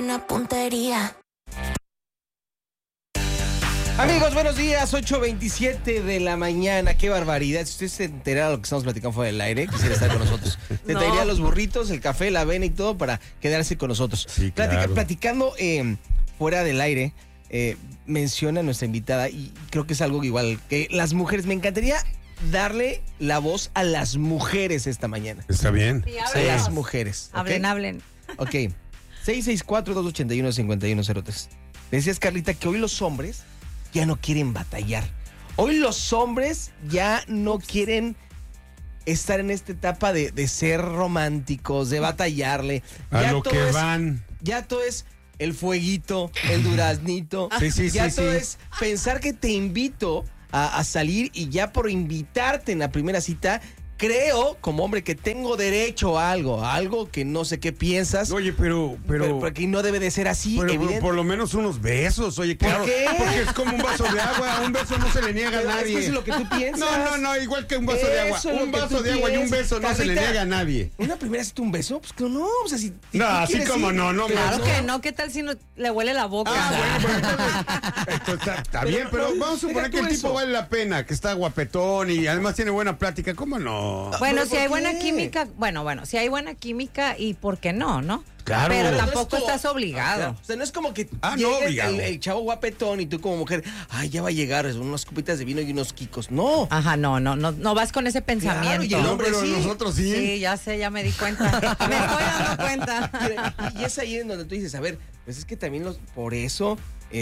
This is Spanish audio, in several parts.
una puntería. Amigos, buenos días, 8:27 de la mañana, qué barbaridad. Si usted se enterara de lo que estamos platicando fuera del aire, quisiera estar con nosotros. Se traería los burritos, el café, la avena y todo para quedarse con nosotros. Sí, claro. Platicando fuera del aire, menciona nuestra invitada, y creo que es algo igual, que las mujeres, me encantaría darle la voz a las mujeres esta mañana. Está bien. Sí, A las mujeres. ¿Okay? Hablen. Ok, 664-281-5103. Decías, Carlita, que hoy los hombres ya no quieren batallar. Hoy los hombres ya no quieren estar en esta etapa de ser románticos, de batallarle. A Ya lo todo que es- van. Ya todo es el fueguito, el duraznito. Sí, ya sí, todo sí. es pensar que te invito a salir, y ya por invitarte en la primera cita, creo, como hombre, que tengo derecho a algo que no sé qué piensas. Oye, pero Porque no debe de ser así, evidente. por lo menos unos besos, oye, claro. qué? Porque es como un vaso de agua, un beso no se le niega a Pero es nadie. que eso es lo que tú piensas. No, igual que un vaso de agua. Eso es lo Un que vaso tú de agua y un piensas. beso no se le Carlita, niega a nadie. ¿Una primera cita un beso? Pues que no, o sea, si No, tú así quieres como ir, no, Claro no. que no, ¿qué tal si no le huele la boca? Bueno, esto está Pero bien, pero no, vamos a suponer deja que el tú tipo eso. vale la pena, que está guapetón y además tiene buena plática, ¿cómo no? Bueno, ¿Pero si por hay qué? buena química, bueno, si hay buena química, ¿y por qué no, no? Claro. Pero Pero no es tampoco como- estás obligado. O sea, no es como que Ah, no, llegue obligado. el chavo guapetón y tú como mujer, ay, ya va a llegar, unas copitas de vino y unos quicos. No. Ajá, no vas con ese pensamiento. y el No, hombre pero sí. nosotros sí. Sí, ya sé, ya me di cuenta. Me estoy dando cuenta. Y es ahí en donde tú dices, a ver, pues es que también por eso,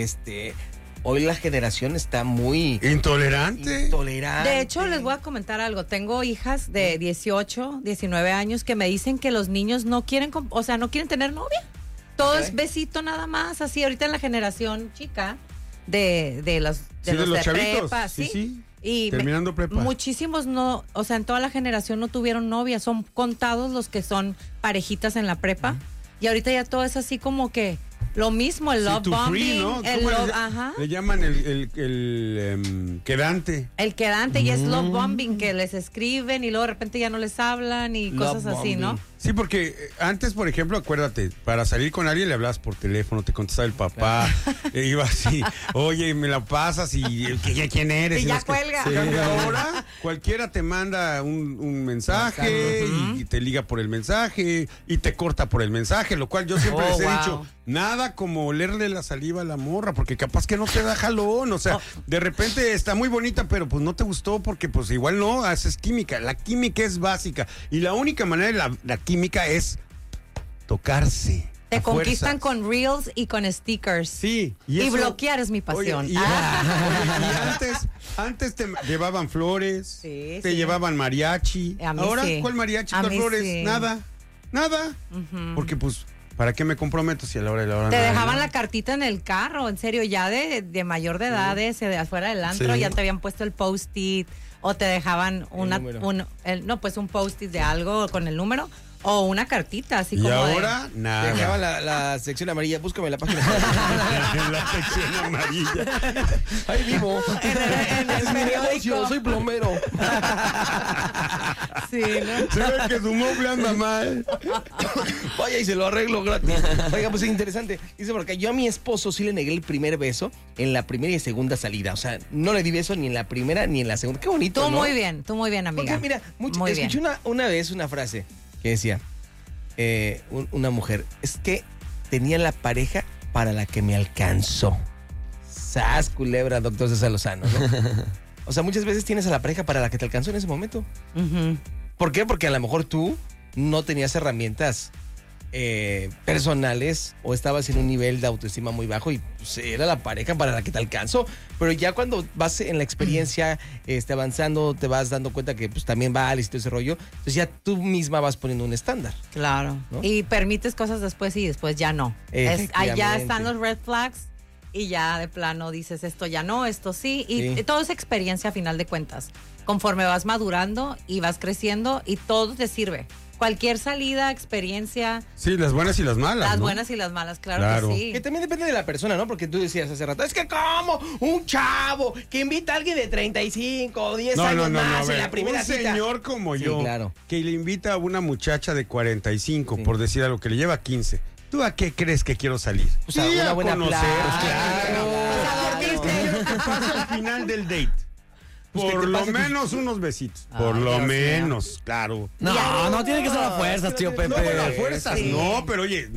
hoy la generación está muy Intolerante. intolerante. De hecho, les voy a comentar algo. Tengo hijas de 18, 19 años que me dicen que los niños no quieren, no quieren tener novia. Todo Ok. es besito nada más. Así ahorita en la generación chica de los Sí, de los chavitos. prepa, Sí, ¿sí? sí. Y Terminando prepa. muchísimos no, en toda la generación no tuvieron novia. Son contados los que son parejitas en la prepa. Y ahorita ya todo es así como que lo mismo, el Sí, love to free, bombing, ¿no? el ¿Cómo love, le, ajá. le llaman el quedante? El quedante y es love bombing, que les escriben y luego de repente ya no les hablan y Love cosas así, ¿no? bombing. Sí, porque antes, por ejemplo, acuérdate, para salir con alguien le hablabas por teléfono, te contestaba el papá, iba así, oye, me la pasas y ¿quién eres? Y ya las que- cuelga. En cambio, ahora cualquiera te manda un mensaje y te liga por el mensaje y te corta por el mensaje, lo cual yo siempre Oh, les he wow. dicho, nada como olerle la saliva a la morra, porque capaz que no te da jalón, o sea, de repente está muy bonita, pero pues no te gustó porque pues igual no haces química, la química es básica y la única manera de la química es tocarse. Te a conquistan fuerzas. con reels y con stickers. Sí. Y eso- bloquear es mi pasión. Oye, y, oye, y antes te llevaban flores, Sí, te sí. llevaban mariachi. A mí Ahora, sí. ¿cuál mariachi? A ¿Cuál mí flores? sí. Nada. Porque pues, ¿para qué me comprometo si a la hora de la hora Te nada, dejaban no? la cartita en el carro, en serio, ya de mayor de edad, de afuera del antro, Sí. ya te habían puesto el post-it o te dejaban número. un post-it de algo con el número o una cartita, así Y como de- ahora, nada. Dejaban la sección amarilla, búscame la página. En la sección amarilla. Ahí vivo. en el Es mi negocio, periódico. soy plomero. Sí, ¿no? Se ve que su mueble anda mal. Vaya y se lo arreglo gratis. Oiga, pues es interesante. Dice, porque yo a mi esposo sí le negué el primer beso en la primera y segunda salida. O sea, no le di beso ni en la primera ni en la segunda. Qué bonito, Tú ¿no? muy bien, amiga. Porque mira, Muy bien. escuché una vez una frase que decía, una mujer, es que tenía la pareja para la que me alcanzó. Sas, culebra, doctor César Lozano, ¿no? O sea, muchas veces tienes a la pareja para la que te alcanzó en ese momento. Ujú. ¿Por qué? Porque a lo mejor tú no tenías herramientas personales o estabas en un nivel de autoestima muy bajo y pues, era la pareja para la que te alcanzó. Pero ya cuando vas en la experiencia avanzando, te vas dando cuenta que pues también vales y todo ese rollo, entonces ya tú misma vas poniendo un estándar. Claro. ¿No? Y permites cosas después y después ya no. Ahí ya están los red flags y ya de plano dices esto ya no, esto sí. Y Sí. todo es experiencia a final de cuentas. Conforme vas madurando y vas creciendo y todo te sirve. Cualquier salida, experiencia, Sí, las buenas y las malas. las ¿no? buenas y las malas, claro, Claro. que sí. Que también depende de la persona, ¿no? Porque tú decías hace rato, es que como un chavo que invita a alguien de 35 o 10 años más a ver, en la primera un cita. señor como Sí, yo, claro. que le invita a una muchacha de 45, Sí. por decir algo, que le lleva 15, ¿tú a qué crees que quiero salir? O sea, Sí, una a buena conocer, plática. claro. a Porque es dormirte. que pasa al final del date. Pues que Por te lo pase menos unos besitos. Por Ay, lo Dios mío. menos, claro. No tiene que ser a fuerzas, tío Pepe. No, bueno, a fuerzas. Sí. No, pero oye,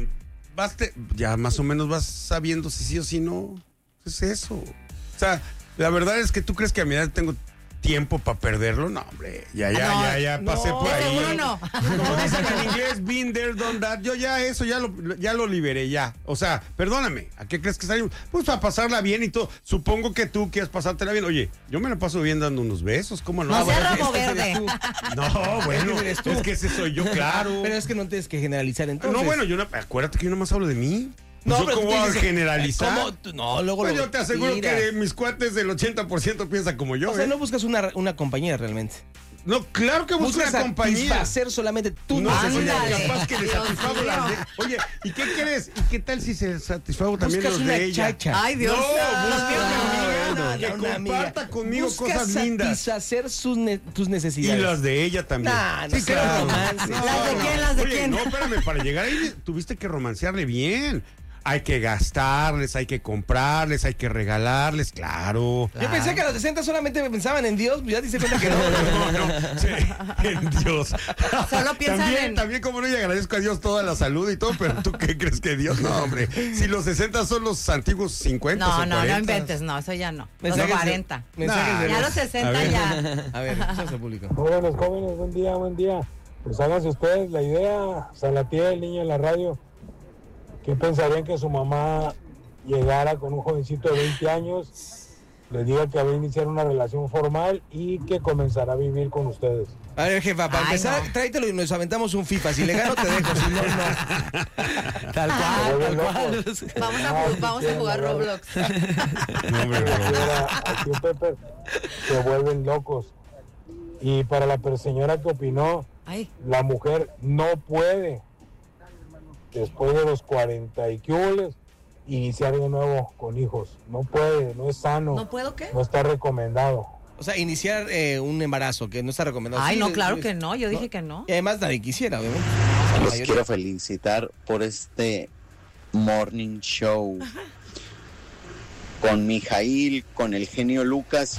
ya más o menos vas sabiendo si sí o si no. Es eso. O sea, la verdad es que tú crees que a mi edad tengo tiempo para perderlo. No, hombre, ya pasé no, por ahí. seguro no. Como dicen en inglés, been there, done that. Yo ya eso, ya lo liberé, ya. O sea, perdóname, ¿a qué crees que salimos? Pues a pasarla bien y todo. Supongo que tú quieres pasártela bien. Oye, yo me la paso bien dando unos besos, ¿cómo no? No sea Bueno, ramo es que verde. eres tú. No, bueno, Ese eres tú. es que ese soy yo, claro. Pero es que no tienes que generalizar entonces. No, bueno, acuérdate que yo nomás hablo de mí. No, Yo pero cómo tú voy a dices, generalizar. ¿cómo? No, luego Pues lo yo te aseguro tiras. que mis cuates del 80% piensan como yo. O sea, ¿eh? no buscas una compañía realmente. No, claro que busco una compañía. Satisfacer solamente tu No, necesidad. Ándale. capaz que le Dios satisfago mío. las de... Oye, ¿y qué crees? ¿Y qué tal si se satisfago también Buscas los una de ella? chacha. Ay, Dios. No, busca No, una amiga que una amiga. comparta conmigo Buscas cosas lindas. satisfacer tus Y necesidades. las de ella también. Nah, no sí, seas claro. romance. ¿Las de quién? ¿Las de Oye, quién? no, espérame, para llegar ahí tuviste que romancearle bien. Hay que gastarles, hay que comprarles, hay que regalarles, claro. Yo pensé que a los 60 solamente pensaban en Dios, pues ya te hice cuenta que no. No, sí, en Dios. Solo piensan también, en- También como no, y agradezco a Dios toda la salud y todo, pero ¿tú qué crees que Dios? No, hombre. Si los 60 son los antiguos 50 o No, 40. no inventes, no, eso ya no. Los Mensajes de- 40. mensajes de Ya voz. los 60 A ver. ya. A ver, escuchamos al público. Jóvenes, buen día, buen día. Pues háganse ustedes la idea, Salatiel, el niño en la radio. ¿Qué pensarían que su mamá llegara con un jovencito de 20 años, le diga que va a iniciar una relación formal y que comenzará a vivir con ustedes? A ver, jefa, para Ay, empezar, no. tráetelo y nos aventamos un FIFA. Si le gano, te dejo. Si no, no. Tal cual, tal cual. Vamos a jugar Roblox. No, hombre, no. Aquí Pepe, se vuelven locos. Y para la señora que opinó, Ay, la mujer no puede, después de los 40 y que hubo, iniciar de nuevo con hijos. No puede, no es sano. ¿no puedo qué? No está recomendado. O sea, iniciar un embarazo, que no está recomendado. Ay, Sí, no, claro es- que no. Yo dije que no. Y además nadie quisiera, obviamente. La Los mayoría. quiero felicitar por este morning show. Con Mijail, con el genio Lucas.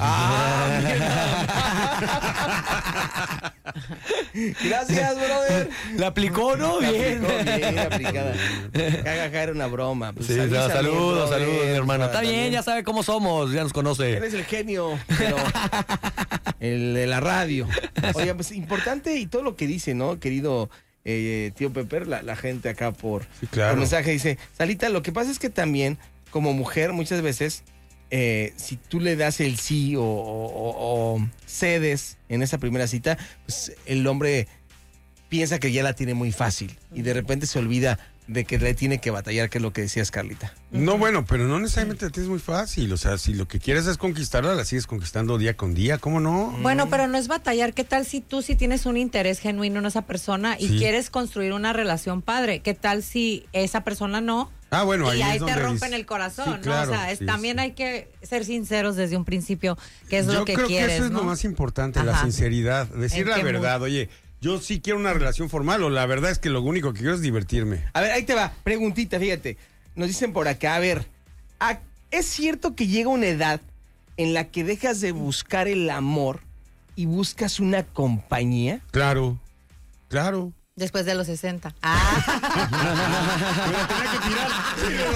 Gracias, brother. ¿La aplicó, no? La Bien. aplicó bien aplicada. Caga, era una broma. Pues, Sí, avísame, saludos, brother. mi hermano. Está bien, También. ya sabe cómo somos, ya nos conoce. Eres el genio, pero el de la radio. Oiga, pues importante y todo lo que dice, ¿no, querido tío Pepper? La gente acá por claro. mensaje dice, Salita, lo que pasa es que también, como mujer, muchas veces, si tú le das el sí o cedes en esa primera cita, pues el hombre piensa que ya la tiene muy fácil y de repente se olvida de que le tiene que batallar, que es lo que decías, Carlita. No, bueno, pero no necesariamente es muy fácil. O sea, si lo que quieres es conquistarla, la sigues conquistando día con día. ¿Cómo no? Bueno, pero no es batallar. ¿Qué tal si tú sí tienes un interés genuino en esa persona y Sí. quieres construir una relación padre? ¿Qué tal si esa persona no? Ah, bueno, ahí Y ahí es te donde rompen dices- el corazón, Sí, ¿no? claro, O sea, sí, también sí. hay que ser sinceros desde un principio, qué es lo que Yo creo quieres, que eso es ¿no? lo más importante, la Ajá. sinceridad. Decir ¿En la qué verdad. mood? Oye, yo sí quiero una relación formal o la verdad es que lo único que quiero es divertirme. A ver, ahí te va, preguntita, fíjate. Nos dicen por acá, a ver, ¿es cierto que llega una edad en la que dejas de buscar el amor y buscas una compañía? Claro, claro. Después de los 60. Ah, Me la tenía que tirar. Sí, me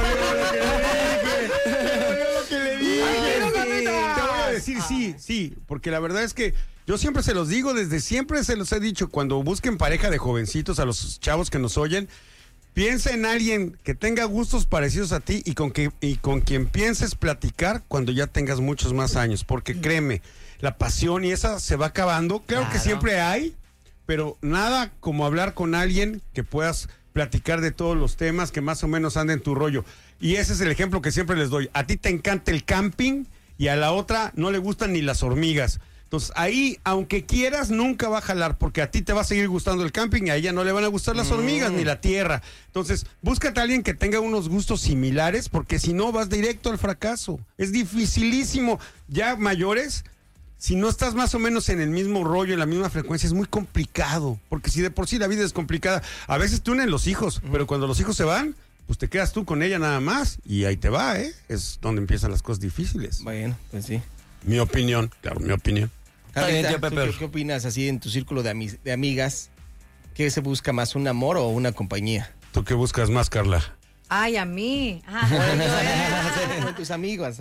dolió lo que le dije. Te voy a decir sí, porque la verdad es que yo siempre se los digo, desde siempre se los he dicho, cuando busquen pareja de jovencitos, a los chavos que nos oyen, piensa en alguien que tenga gustos parecidos a ti y con quien pienses platicar cuando ya tengas muchos más años, porque créeme, la pasión y esa se va acabando. Claro que Claro. siempre hay, pero nada como hablar con alguien que puedas platicar de todos los temas, que más o menos ande en tu rollo. Y ese es el ejemplo que siempre les doy. A ti te encanta el camping y a la otra no le gustan ni las hormigas. Entonces ahí, aunque quieras, nunca va a jalar, porque a ti te va a seguir gustando el camping y a ella no le van a gustar las hormigas ni la tierra. Entonces, búscate a alguien que tenga unos gustos similares, porque si no vas directo al fracaso. Es dificilísimo. Ya mayores, si no estás más o menos en el mismo rollo, en la misma frecuencia, es muy complicado, porque si de por sí la vida es complicada, a veces te unen los hijos, pero cuando los hijos se van, pues te quedas tú con ella nada más y ahí te va, ¿eh? Es donde empiezan las cosas difíciles. Bueno, pues sí. Mi opinión, claro, mi opinión. Está bien, Carlita, tío ¿tú Pepe. ¿qué opinas así en tu círculo de amigas? ¿Qué se busca más, un amor o una compañía? ¿Tú qué buscas más, Carla? Ay, a mí. Con tus amigos.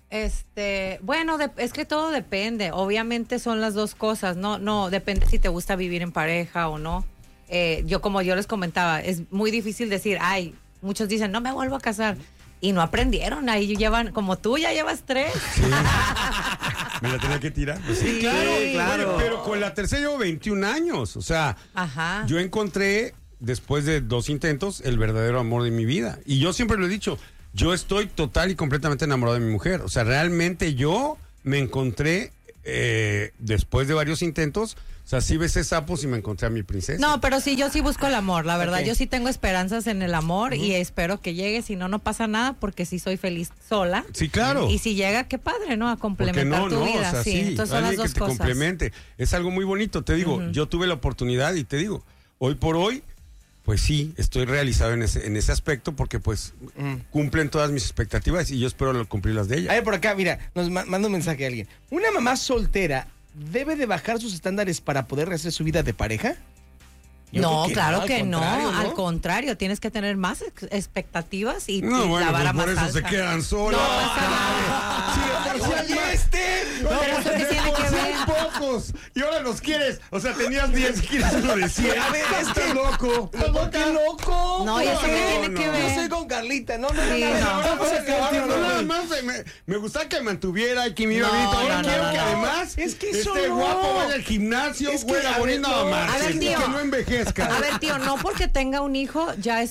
Bueno, es que todo depende. Obviamente son las dos cosas. No, depende si te gusta vivir en pareja o no. Como yo les comentaba, es muy difícil decir, ay, muchos dicen, no me vuelvo a casar. Y no aprendieron, ahí llevan, como tú ya llevas 3. Sí. ¿Me la tenía que tirar? Pues sí, claro. Oye, pero con la tercera llevo 21 años. O sea, Ajá. yo encontré, después de 2 intentos, el verdadero amor de mi vida. Y yo siempre lo he dicho, yo estoy total y completamente enamorado de mi mujer. O sea, realmente yo me encontré, después de varios intentos, o sea, sí besé sapos y me encontré a mi princesa. No, pero sí, yo sí busco el amor, la verdad. Ok. Yo sí tengo esperanzas en el amor y espero que llegue. Si no, no pasa nada porque sí soy feliz sola. Sí, claro. Y si llega, qué padre, ¿no? A Porque complementar tu vida. o sea, sí, entonces son las alguien dos que te cosas. complemente. Es algo muy bonito, te digo, yo tuve la oportunidad y te digo, hoy por hoy, pues sí, estoy realizado en ese aspecto porque pues cumplen todas mis expectativas y yo espero cumplir las de A ella. ver, por acá, mira, nos manda un mensaje a alguien. ¿Una mamá soltera debe de bajar sus estándares para poder rehacer su vida de pareja? Yo No, creo que claro al que no. contrario, Al contrario, tienes que tener más expectativas y No, y bueno, la vara pues por más eso se alta. quedan solos. No pasa nada. Sí, de por sí hay más. Pero eso qué tiene que ver. Pocos. Y ahora los quieres. O sea, tenías 10 y quieres uno de 100. A ver, es que- Estás loco. ¡Qué loco! No, ¿y eso qué tiene que ver? Yo soy con Carlita, no. Sí, No, no. vamos a acabar, no, nada más me gustaba que me mantuviera y que me iba No, bien. Ahora no, quiero no, que no. además Es que eso esté no. guapo, vaya al gimnasio, Es que, huela a ver, bonito, no. más. A ver, Y tío. que no envejezca. A ver, tío, no porque tenga un hijo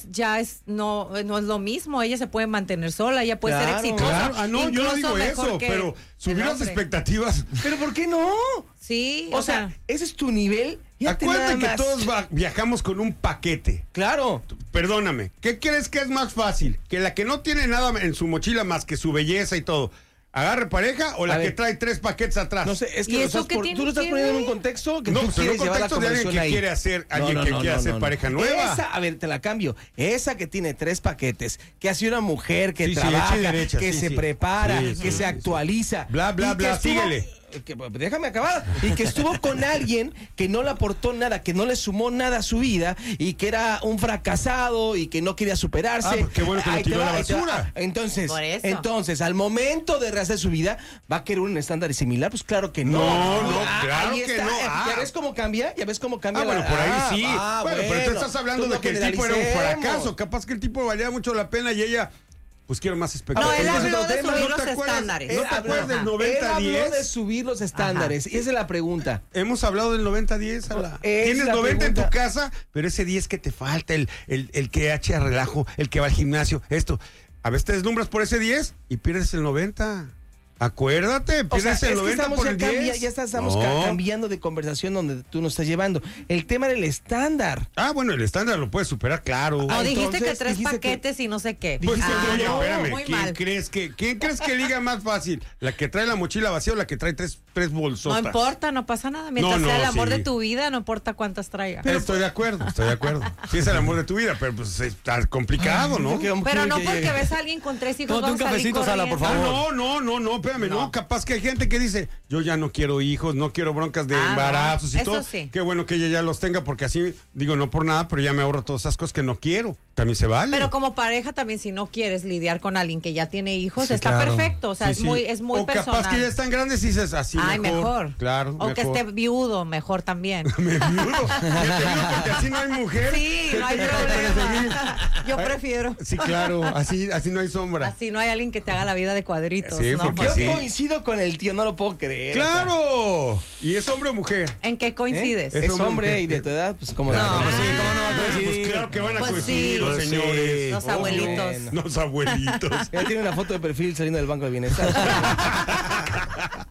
no es lo mismo. Ella se puede mantener sola, ella puede ser Claro, exitosa. Claro, no, yo no incluso digo mejor eso, que pero subir el las hombre. expectativas. ¿Pero por qué no? Sí, O sea, ese es tu nivel. Fíjate Acuérdate que nada más. todos viajamos con un paquete. Claro. Perdóname, ¿qué crees que es más fácil? ¿Que la que no tiene nada en su mochila más que su belleza y todo, agarre pareja o la A que ver. trae 3 paquetes atrás? No sé, es ¿Y que eso qué tiene tú lo estás que poniendo en un ver? contexto que No, tú pues en un quieres llevar la contexto de alguien conversación que ahí. quiere hacer, alguien que quiere hacer pareja nueva. Esa, a ver, te la cambio. Esa que tiene 3 paquetes, que ha sido una mujer que Sí, sí, trabaja, hecha y derecha, que sí, se sí. prepara, Sí, que sí, se sí, actualiza. Bla, bla, y que bla, síguele. Déjame acabar. Y que estuvo con alguien que no le aportó nada, que no le sumó nada a su vida y que era un fracasado y que no quería superarse. Ah, pues qué bueno que lo Ahí te tiró a la va, ahí te va. basura. Por eso. Entonces, al momento de rehacer su vida, ¿va a querer un estándar similar? Pues claro que no. No, claro ahí que está. no. ¿Ya ves cómo cambia? ¿Ya ves cómo cambia? Bueno, por ahí sí. Bueno, pero tú estás hablando pues de que no el tipo era un generalicemos. fracaso. Capaz que el tipo valía mucho la pena y ella, pues quiero más expectativas. No, él habló de Otro tema, subir ¿no los te acuerdas? estándares. ¿No te acuerdas del Él 90-10? habló de subir los estándares. Y esa es la pregunta. Hemos hablado del 90-10, Ala. Es Tienes la 90 en pregunta. tu casa, pero ese 10 que te falta, el que echa relajo, el que va al gimnasio, esto. A veces te deslumbras por ese 10 y pierdes el 90. Acuérdate, O sea, pierdes es el que 90 estamos por ya, el 10. estamos No. cambiando de conversación donde tú nos estás llevando. El tema del estándar. Ah, bueno, el estándar lo puedes superar, claro. No, dijiste entonces, que 3 dijiste paquetes y no sé qué. Pues dijiste sí, oye, no, espérame, muy ¿quién mal. crees que liga más fácil? ¿La que trae la mochila vacía o la que trae tres No bolsotas? importa, no pasa nada. Mientras No, sea el no, amor sí. de tu vida, no importa cuántas traiga. Estoy de acuerdo. Sí es el amor de tu vida, pero pues está complicado, ¿no? Pero no porque ves a alguien con 3 hijos. Tómate un vas a salir cafecito, Sala, por corriendo. favor. No, espérame, no. Capaz que hay gente que dice, yo ya no quiero hijos, no quiero broncas de Ah, no. embarazos y Eso todo. sí. Qué bueno que ella ya los tenga, porque así, digo, no por nada, pero ya me ahorro todas esas cosas que no quiero. También se vale. Pero como pareja también, si no quieres lidiar con alguien que ya tiene hijos, Sí, está claro. perfecto. O sea, Sí, es sí. muy o personal. capaz que ya están grandes y dices, así Ay, mejor. Claro, O que mejor. esté viudo, mejor también. Me viudo. Ya te digo, porque así no hay mujer. Sí, que no hay tenga que problema. Yo Ay, prefiero. Sí, claro, así no hay sombra. Así no hay alguien que te haga la vida de cuadritos. Sí, ¿no? porque Yo sí. coincido con el tío, no lo puedo creer. ¡Claro! ¿Y es hombre o mujer? ¿En qué coincides? Es hombre, hombre mujer. y de tu edad, pues como No. de- Pues sí, ¿cómo no va a Pues coincidir? claro que van a Pues coincidir sí. los Pues sí. señores. Los Oh, abuelitos. bueno. Los abuelitos. Ya tiene una foto de perfil saliendo del Banco de Bienestar.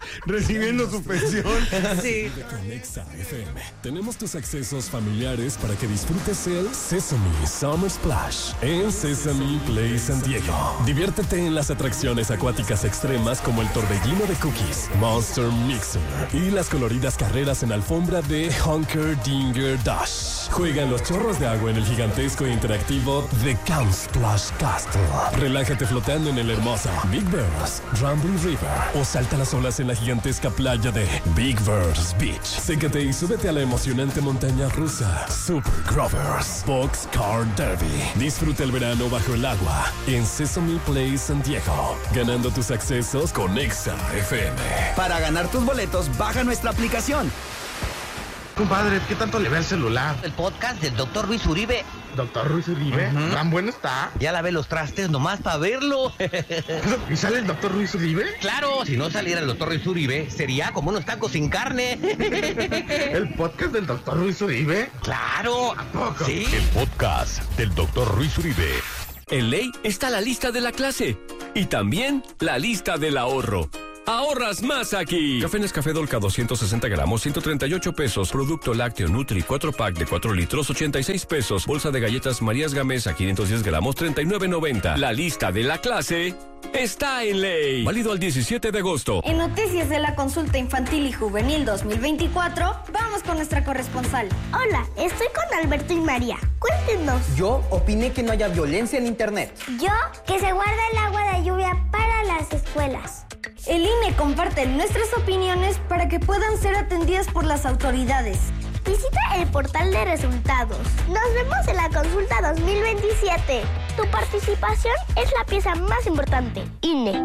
recibiendo su pensión. Sí. Con Exa FM tenemos tus accesos familiares para que disfrutes el Sesame Summer Splash en Sesame Play San Diego. Diviértete en las atracciones acuáticas extremas como el torbellino de cookies, Monster Mixer y las coloridas carreras en alfombra de Hunker Dinger Dash. Juega en los chorros de agua en el gigantesco e interactivo The Count Splash Castle. Relájate flotando en el hermoso Big Bears, Rumble River o salta las olas en la gigantesca playa de Big Bears Beach. Sécate y súbete a la emocionante montaña rusa Super Grovers Box Car Derby. Disfruta el verano bajo el agua en Sesame Play San Diego, ganando tus accesos con Exa FM. Para ganar tus boletos, baja nuestra aplicación. Compadre, ¿qué tanto le ve el celular? El podcast del Dr. Luis Uribe. ¿Doctor Ruiz Uribe? ¿Tan bueno está? Ya lavé los trastes nomás para verlo. ¿Y sale el Dr. Ruiz Uribe? Claro, si no saliera el Dr. Luis Uribe, sería como unos tacos sin carne. ¿El podcast del Dr. Ruiz Uribe? Claro. ¿A poco? Sí. El podcast del Dr. Ruiz Uribe. En Ley está la lista de la clase y también la lista del ahorro. Ahorras más aquí. Café Nescafé Dolca 260 gramos, 138 pesos. Producto lácteo Nutri 4-pack de 4 litros, 86 pesos. Bolsa de galletas Marías Gamesa 510 gramos, 39.90. La lista de la clase está en Ley. Válido al 17 de agosto. En Noticias de la Consulta Infantil y Juvenil 2024, vamos con nuestra corresponsal. Hola, estoy con Alberto y María. Cuéntenos. Yo opiné que no haya violencia en internet. Yo, que se guarda el agua de lluvia para las escuelas. El INE comparte nuestras opiniones para que puedan ser atendidas por las autoridades. Visita el portal de resultados. Nos vemos en la consulta 2027. Tu participación es la pieza más importante. INE.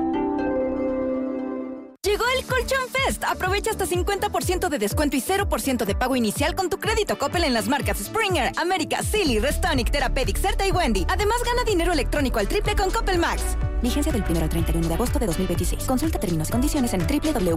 Llegó el Colchón Fest. Aprovecha hasta 50% de descuento y 0% de pago inicial con tu crédito Coppel en las marcas Springer, América, Silly, Restonic, Therapeutic, Certa y Wendy. Además, gana dinero electrónico al triple con Coppel Max. Vigencia del 1 al 31 de agosto de 2026. Consulta términos y condiciones en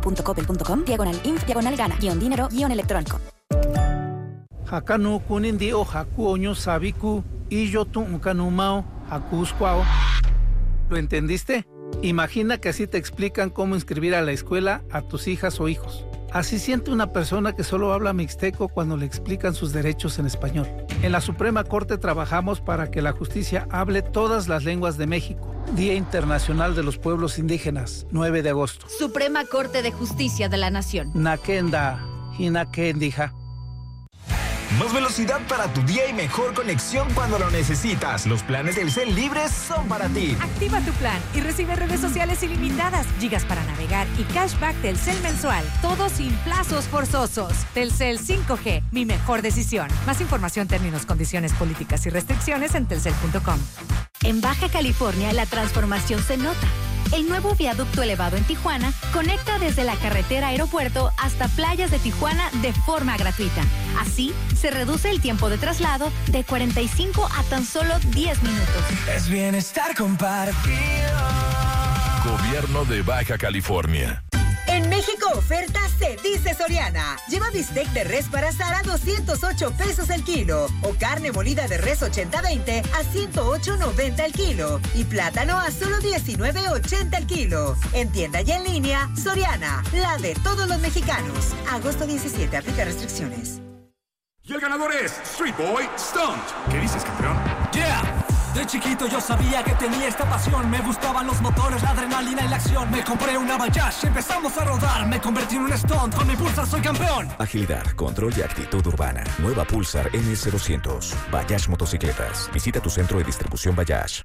www.coppel.com/in-gana-dinero-electrónico. Hakanu kunindi o haku oño sabiku y yo tu ukanumao hakuskwao. ¿Lo entendiste? Imagina que así te explican cómo inscribir a la escuela a tus hijas o hijos. Así siente una persona que solo habla mixteco cuando le explican sus derechos en español. En la Suprema Corte trabajamos para que la justicia hable todas las lenguas de México. Día Internacional de los Pueblos Indígenas, 9 de agosto. Suprema Corte de Justicia de la Nación. Nakenda, Hinakendija. Más velocidad para tu día y mejor conexión cuando lo necesitas. Los planes Telcel libres son para ti. Activa tu plan y recibe redes sociales ilimitadas, gigas para navegar y cashback Telcel mensual. Todo sin plazos forzosos. Telcel 5G, mi mejor decisión. Más información, términos, condiciones, políticas y restricciones en telcel.com. En Baja California, la transformación se nota. El nuevo viaducto elevado en Tijuana conecta desde la carretera aeropuerto hasta playas de Tijuana de forma gratuita. Así, se reduce el tiempo de traslado de 45 a tan solo 10 minutos. Es bienestar compartido. Gobierno de Baja California. En México oferta se dice Soriana. Lleva bistec de res para asar a 208 pesos el kilo. O carne molida de res 80-20 a 108.90 el kilo. Y plátano a solo 19.80 el kilo. En tienda y en línea, Soriana, la de todos los mexicanos. Agosto 17, aplica restricciones. Y el ganador es Street Boy Stunt. ¿Qué dices, campeón? ¡Yeah! De chiquito yo sabía que tenía esta pasión. Me gustaban los motores, la adrenalina y la acción. Me compré una Bayash, empezamos a rodar. Me convertí en un stunt, con mi Pulsar soy campeón. Agilidad, control y actitud urbana. Nueva Pulsar NS200. Bayash Motocicletas. Visita tu centro de distribución Bayash.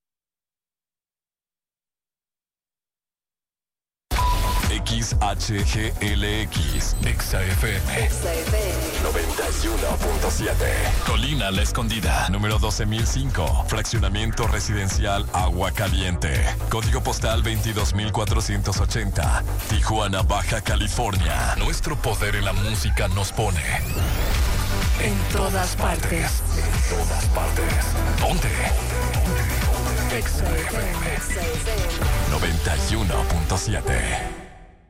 XHGLX, Exa FM 91.7. Colina La Escondida, número 12.005. Fraccionamiento residencial Agua Caliente. Código postal 22.480. Tijuana, Baja California. Nuestro poder en la música nos pone en todas partes. En todas partes. ¿Dónde? Exa FM 91.7.